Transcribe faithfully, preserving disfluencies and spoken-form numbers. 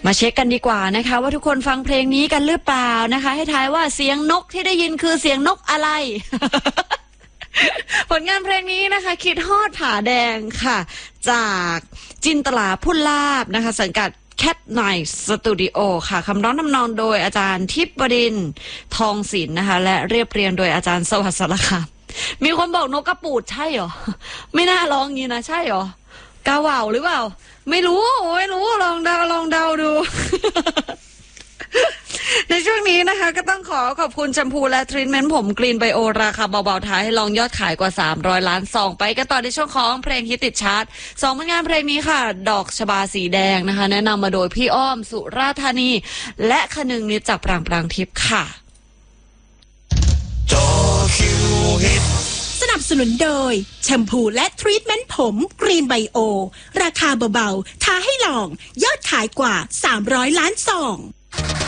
มาเช็คกันดีกว่านะคะว่าทุกคนฟังเพลงนี้กันหรือเปล่านะคะให้ทายว่าเสียงนกที่ได้ยินคือเสียงนกอะไร ผลงานเพลงนี้นะคะคิดฮอดผาแดงค่ะจากจินตลาพุ่นลาบนะคะสังกัดแคทไนท์สตูดิโอค่ะคำร้องนำนองโดยอาจารย์ทิพย์บดินทร์ทองศิลป์นะคะและเรียบเรียงโดยอาจารย์สวัสดิ์สารคามมีคนบอกนกกระปูดใช่หรอไม่น่าร้องงี้นะใช่หรอกาว่าวหรือเปล่าไม่รู้ไม่รู้ลองเดาลองเดาดู ในช่วงนี้นะคะก็ต้องขอขอบคุณแชมพูและทรีทเมนต์ผมกรีนไบโอราคาเบาๆท้ายให้ลองยอดขายกว่าสามร้อยล้านซองไปกันต่อในช่วงของเพลงฮิตติดชาร์ตสองผลงานเพลงนี้ค่ะดอกชบาสีแดงนะคะแนะนำมาโดยพี่อ้อมสุราธานีและคนึงนิดจากปรางปรางทิพย์ค่ะสนับสนุนโดยแชมพูและทรีทเมนต์ผมกรีนไบโอราคาเบาๆท้าให้ลองยอดขายกว่าสามร้อยล้านซอง